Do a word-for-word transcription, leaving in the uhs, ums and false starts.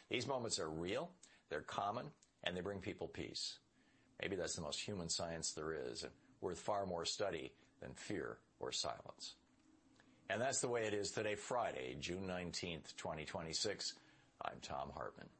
These moments are real, they're common, and they bring people peace. Maybe that's the most human science there is, and worth far more study than fear or silence. And that's the way it is today, Friday, June nineteenth, twenty twenty-six. I'm Thom Hartmann.